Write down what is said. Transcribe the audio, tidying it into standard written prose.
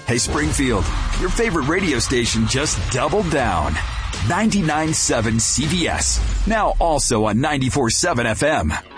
Hey, Springfield, your favorite radio station just doubled down. 99.7 CBS, now also on 94.7 FM.